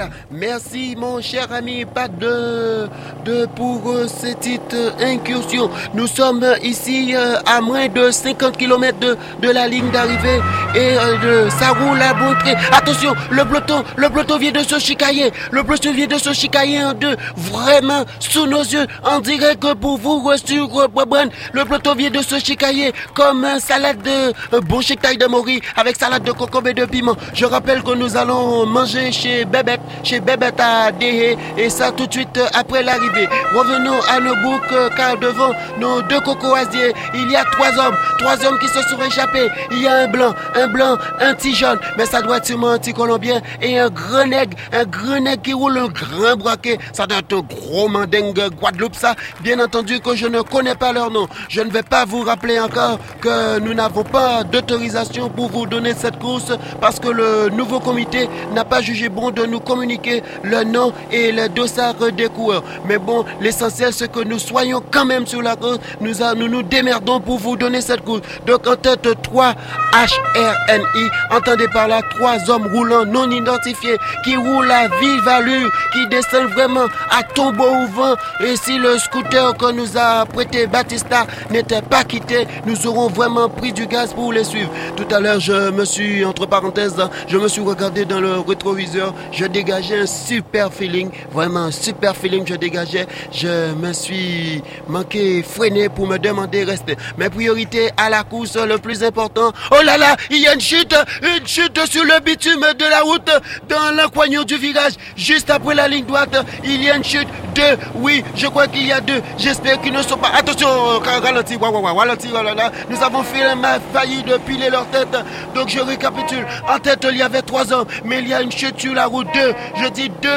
Voilà, merci mon cher ami Pat pour cette petite incursion. Nous sommes ici à moins de 50 km de la ligne d'arrivée et ça roule à bon trait. Attention, le peloton vient de se chicailler. Le peloton vient de se chicailler en deux, vraiment sous nos yeux, en direct pour vous sur Boisbrand. Le peloton vient de se chicailler comme un salade de bon taille de mori avec salade de concombre et de piment. Je rappelle que nous allons manger chez Bébête à Déhé, et ça tout de suite après l'arrivée. Revenons à nos boucs, car devant nos deux cocoisiers, il y a trois hommes qui se sont échappés. Il y a un blanc, un petit jaune, mais ça doit être sûrement un petit colombien, et un grand nègre qui roule un grand braquet. Ça doit être un gros mandingue Guadeloupe, ça. Bien entendu que je ne connais pas leur nom. Je ne vais pas vous rappeler encore que nous n'avons pas d'autorisation pour vous donner cette course, parce que le nouveau comité n'a pas jugé bon de nous communiquer le nom et le dossard des coureurs. Mais bon, l'essentiel c'est que nous soyons quand même sur la course. Nous démerdons pour vous donner cette course. Donc en tête 3 HRNI, entendez par là 3 hommes roulants non identifiés qui roulent à vive allure, qui descendent vraiment à tombeau au vent. Et si le scooter que nous a prêté Batista n'était pas quitté, nous aurons vraiment pris du gaz pour les suivre. Tout à l'heure, je me suis regardé dans le rétroviseur, je dégageais un super feeling, vraiment un super feeling je dégageais. Je me suis manqué freiné pour me demander rester. Mes priorités à la course, le plus important, oh là là, il y a une chute sur le bitume de la route, dans l'encoignure du virage, juste après la ligne droite, il y a une chute, 2, oui, je crois qu'il y a 2, j'espère qu'ils ne sont pas, attention, ralenti, ralenti, là. Nous avons failli de piler leur tête. Donc je récapitule, en tête il y avait 3 hommes, mais il y a une chute sur la route, 2, je dis 2.